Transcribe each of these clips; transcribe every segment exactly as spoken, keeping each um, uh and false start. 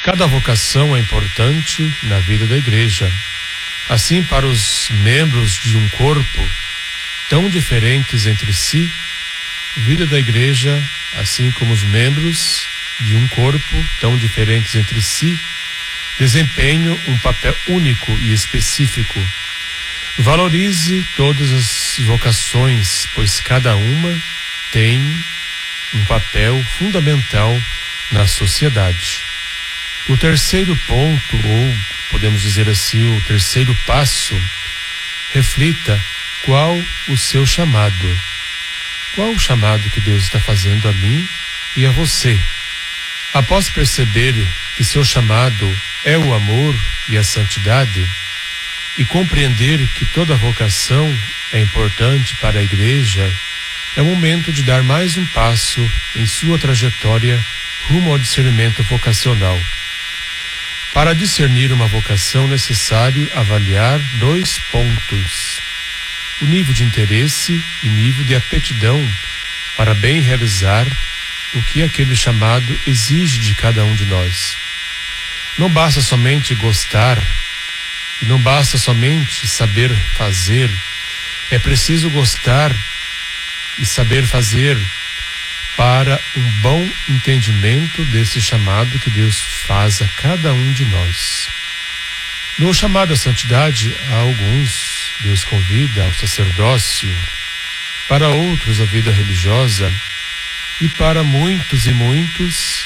Cada vocação é importante na vida da igreja. Assim, para os membros de um corpo tão diferentes entre si, a vida da igreja, assim como os membros de um corpo tão diferentes entre si, desempenham um papel único e específico. Valorize todas as vocações, pois cada uma tem um papel fundamental na sociedade. O terceiro ponto, ou podemos dizer assim, o terceiro passo, reflita qual o seu chamado. Qual o chamado que Deus está fazendo a mim e a você? Após perceber que seu chamado é o amor e a santidade, e compreender que toda vocação é importante para a igreja, é o momento de dar mais um passo em sua trajetória rumo ao discernimento vocacional. Para discernir uma vocação, é necessário avaliar dois pontos: o nível de interesse e nível de aptidão para bem realizar o que aquele chamado exige de cada um de nós. Não basta somente gostar, e não basta somente saber fazer, é preciso gostar e saber fazer para um bom entendimento desse chamado que Deus faz a cada um de nós. No chamado à santidade, a alguns Deus convida ao sacerdócio, para outros a vida religiosa, e para muitos e muitos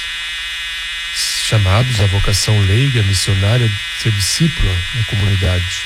chamados à vocação leiga, missionária, de ser discípula na comunidade.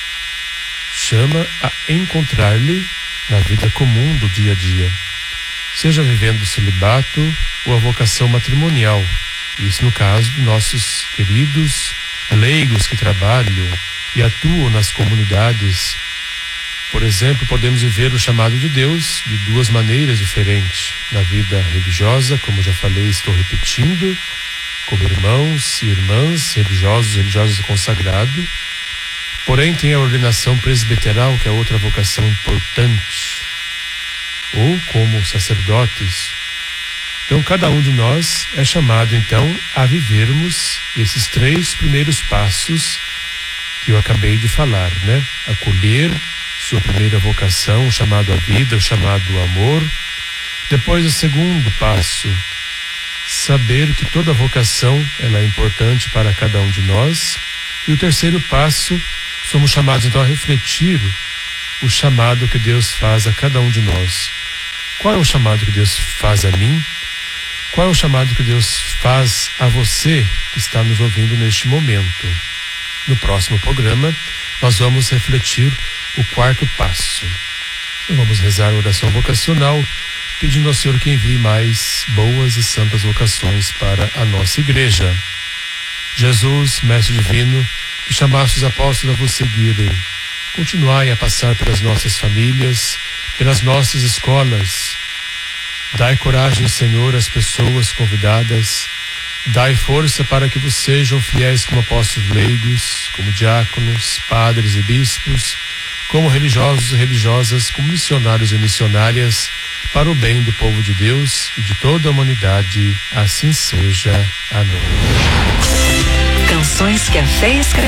Chama a encontrar-lhe na vida comum do dia a dia, seja vivendo o celibato ou a vocação matrimonial. Isso no caso de nossos queridos leigos que trabalham e atuam nas comunidades. Por exemplo, podemos viver o chamado de Deus de duas maneiras diferentes. Na vida religiosa, como já falei, estou repetindo, como irmãos e irmãs, religiosos e religiosas consagrados. Porém, tem a ordenação presbiteral, que é outra vocação importante, ou como sacerdotes. Então, cada um de nós é chamado, então, a vivermos esses três primeiros passos que eu acabei de falar, né? Acolher sua primeira vocação, o chamado à vida, o chamado ao amor. Depois, o segundo passo, saber que toda vocação ela é importante para cada um de nós. E o terceiro passo, somos chamados então a refletir o chamado que Deus faz a cada um de nós. Qual é o chamado que Deus faz a mim? Qual é o chamado que Deus faz a você que está nos ouvindo neste momento? No próximo programa, nós vamos refletir o quarto passo. E vamos rezar a oração vocacional, pedindo ao Senhor que envie mais boas e santas vocações para a nossa igreja. Jesus, Mestre Divino, que chamaste os apóstolos a vos seguirem, continuai a passar pelas nossas famílias, pelas nossas escolas. Dai coragem, Senhor, às pessoas convidadas. Dai força para que vos sejam fiéis como apóstolos leigos, como diáconos, padres e bispos, como religiosos e religiosas, como missionários e missionárias, para o bem do povo de Deus e de toda a humanidade. Assim seja. Amém. Canções que a fé escreveu.